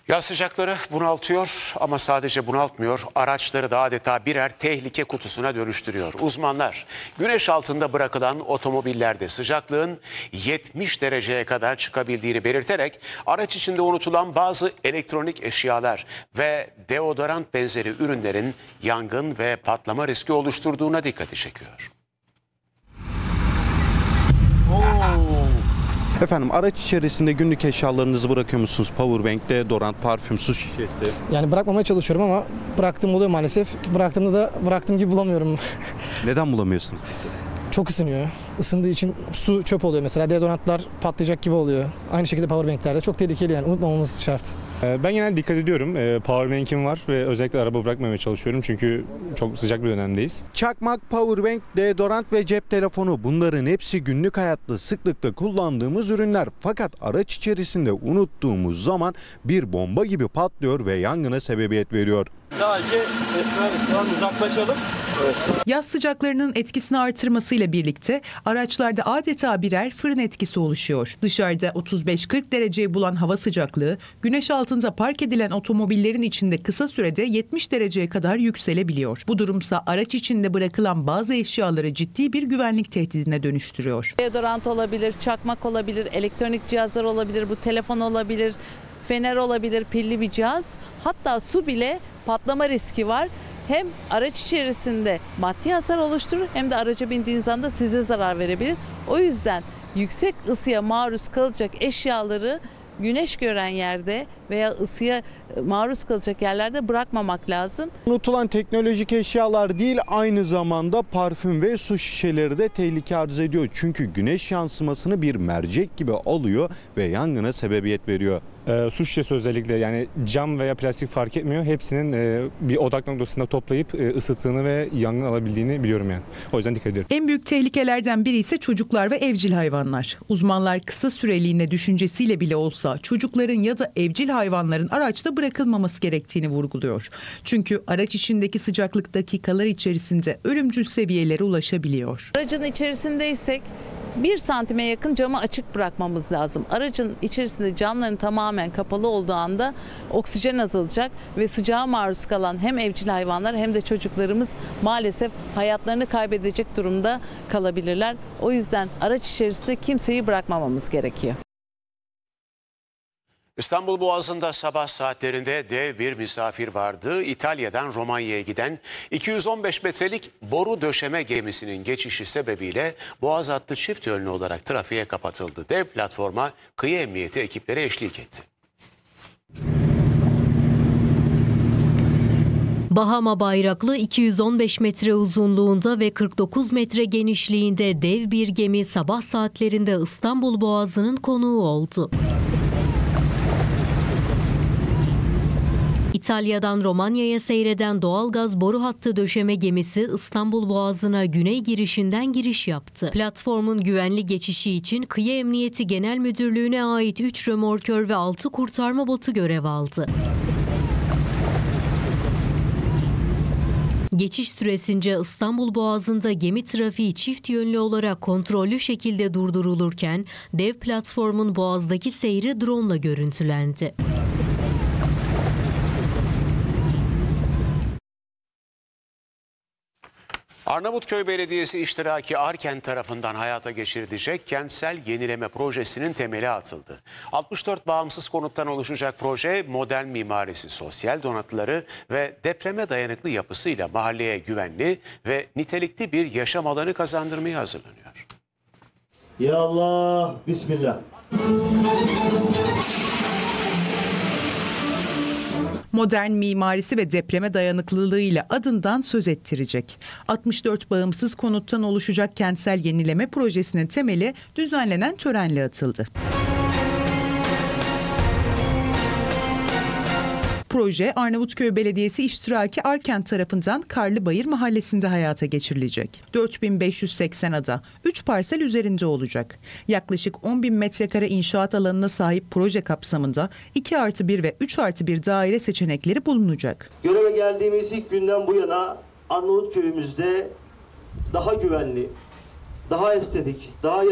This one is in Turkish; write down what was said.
Yaz sıcakları bunaltıyor ama sadece bunaltmıyor, araçları da adeta birer tehlike kutusuna dönüştürüyor. Uzmanlar güneş altında bırakılan otomobillerde sıcaklığın 70 dereceye kadar çıkabildiğini belirterek araç içinde unutulan bazı elektronik eşyalar ve deodorant benzeri ürünlerin yangın ve patlama riski oluşturduğuna dikkati çekiyor. Efendim, araç içerisinde günlük eşyalarınızı bırakıyor musunuz? Powerbank, deodorant, parfüm, su şişesi. Yani bırakmamaya çalışıyorum ama bıraktığım oluyor maalesef. Bıraktığımda da bıraktığım gibi bulamıyorum. Neden bulamıyorsunuz? Çok ısınıyor. Isındığı için su çöp oluyor mesela. Deodorantlar patlayacak gibi oluyor. Aynı şekilde powerbanklerde çok tehlikeli, yani unutmamamız şart. Ben genelde dikkat ediyorum. Powerbank'im var ve özellikle araba bırakmamaya çalışıyorum çünkü çok sıcak bir dönemdeyiz. Çakmak, powerbank, deodorant ve cep telefonu, bunların hepsi günlük hayatta sıklıkla kullandığımız ürünler. Fakat araç içerisinde unuttuğumuz zaman bir bomba gibi patlıyor ve yangına sebebiyet veriyor. Sadece uzaklaşalım. Yaz sıcaklarının etkisini artırmasıyla birlikte araçlarda adeta birer fırın etkisi oluşuyor. Dışarıda 35-40 dereceyi bulan hava sıcaklığı güneş altında park edilen otomobillerin içinde kısa sürede 70 dereceye kadar yükselebiliyor. Bu durumsa araç içinde bırakılan bazı eşyaları ciddi bir güvenlik tehdidine dönüştürüyor. Deodorant olabilir, çakmak olabilir, elektronik cihazlar olabilir, bu telefon olabilir, fener olabilir, pilli bir cihaz. Hatta su bile patlama riski var. Hem araç içerisinde maddi hasar oluşturur hem de araca bindiğiniz anda size zarar verebilir. O yüzden yüksek ısıya maruz kalacak eşyaları güneş gören yerde veya ısıya maruz kalacak yerlerde bırakmamak lazım. Unutulan teknolojik eşyalar değil, aynı zamanda parfüm ve su şişeleri de tehlike arz ediyor. Çünkü güneş yansımasını bir mercek gibi alıyor ve yangına sebebiyet veriyor. Su şişesi özellikle, yani cam veya plastik fark etmiyor. Hepsinin bir odak noktasında toplayıp ısıttığını ve yangın alabildiğini biliyorum yani. O yüzden dikkat ediyorum. En büyük tehlikelerden biri ise çocuklar ve evcil hayvanlar. Uzmanlar kısa süreliğine düşüncesiyle bile olsa çocukların ya da evcil hayvanların araçta bırakılmaması gerektiğini vurguluyor. Çünkü araç içindeki sıcaklık dakikalar içerisinde ölümcül seviyelere ulaşabiliyor. Aracın içerisindeysek 1 santime yakın camı açık bırakmamız lazım. Aracın içerisinde camların tamamen kapalı olduğu anda oksijen azalacak ve sıcağa maruz kalan hem evcil hayvanlar hem de çocuklarımız maalesef hayatlarını kaybedecek durumda kalabilirler. O yüzden araç içerisinde kimseyi bırakmamamız gerekiyor. İstanbul Boğazı'nda sabah saatlerinde dev bir misafir vardı. İtalya'dan Romanya'ya giden 215 metrelik boru döşeme gemisinin geçişi sebebiyle Boğaz hattı çift yönlü olarak trafiğe kapatıldı. Dev platforma kıyı emniyeti ekipleri eşlik etti. Bahama bayraklı 215 metre uzunluğunda ve 49 metre genişliğinde dev bir gemi sabah saatlerinde İstanbul Boğazı'nın konuğu oldu. İtalya'dan Romanya'ya seyreden doğalgaz boru hattı döşeme gemisi İstanbul Boğazı'na güney girişinden giriş yaptı. Platformun güvenli geçişi için Kıyı Emniyeti Genel Müdürlüğü'ne ait 3 römorkör ve 6 kurtarma botu görev aldı. Geçiş süresince İstanbul Boğazı'nda gemi trafiği çift yönlü olarak kontrollü şekilde durdurulurken dev platformun boğazdaki seyri drone'la görüntülendi. Arnavutköy Belediyesi iştiraki Arken tarafından hayata geçirilecek kentsel yenileme projesinin temeli atıldı. 64 bağımsız konuttan oluşacak proje modern mimarisi, sosyal donatıları ve depreme dayanıklı yapısıyla mahalleye güvenli ve nitelikli bir yaşam alanı kazandırmaya hazırlanıyor. Ya Allah, Bismillah. Modern mimarisi ve depreme dayanıklılığıyla adından söz ettirecek. 64 bağımsız konuttan oluşacak kentsel yenileme projesinin temeli düzenlenen törenle atıldı. Proje Arnavutköy Belediyesi iştiraki Arken tarafından Karlıbayır Mahallesi'nde hayata geçirilecek. 4580 ada, 3 parsel üzerinde olacak. Yaklaşık 10.000 metrekare inşaat alanına sahip proje kapsamında 2+1 ve 3+1 daire seçenekleri bulunacak. Göreve geldiğimiz ilk günden bu yana Arnavutköy'ümüzde daha güvenli, daha estetik, daha